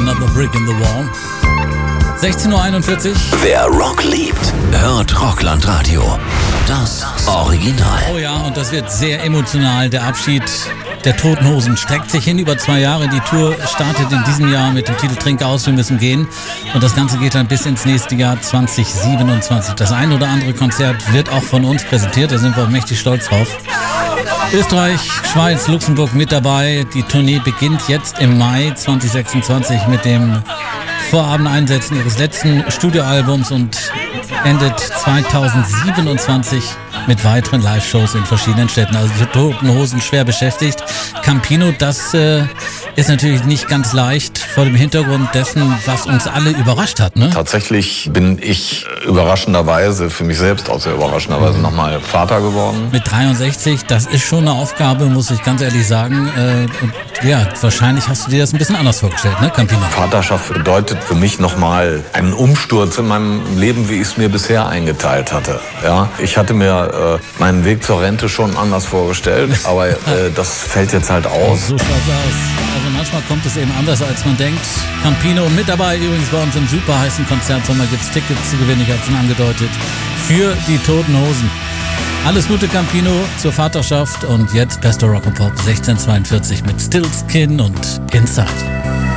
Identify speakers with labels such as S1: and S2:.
S1: Another Brick in the Wall. 16.41 Uhr.
S2: Wer Rock liebt, hört Rockland Radio. Das Original.
S1: Oh ja, und das wird sehr emotional. Der Abschied der Toten Hosen streckt sich hin über 2 Jahre. Die Tour startet in diesem Jahr mit dem Titel Trink aus, wir müssen gehen. Und das Ganze geht dann bis ins nächste Jahr 2027. Das ein oder andere Konzert wird auch von uns präsentiert. Da sind wir mächtig stolz drauf. Österreich, Schweiz, Luxemburg mit dabei. Die Tournee beginnt jetzt im Mai 2026 mit dem Vorabendeinsetzen ihres letzten Studioalbums und endet 2027 mit weiteren Live-Shows in verschiedenen Städten. Also die Toten Hosen schwer beschäftigt. Campino, das ist natürlich nicht ganz leicht vor dem Hintergrund dessen, was uns alle überrascht hat, ne?
S3: Tatsächlich bin ich überraschenderweise, für mich selbst auch sehr überraschenderweise, nochmal Vater geworden.
S1: Mit 63, das ist schon eine Aufgabe, muss ich ganz ehrlich sagen. Und ja, wahrscheinlich hast du dir das ein bisschen anders vorgestellt, ne, Campino?
S3: Vaterschaft bedeutet für mich nochmal einen Umsturz in meinem Leben, wie ich es mir bisher eingeteilt hatte. Ja, ich hatte mir meinen Weg zur Rente schon anders vorgestellt, aber das fällt jetzt halt aus.
S1: So schaut's aus. Also manchmal kommt es eben anders, als man denkt. Campino mit dabei übrigens bei uns im super heißen Konzertsommer. Gibt's Tickets zu gewinnen, ich habe schon angedeutet, für die Toten Hosen. Alles Gute, Campino, zur Vaterschaft und jetzt Bester Rock and Pop 1642 mit Still Skin und Inside.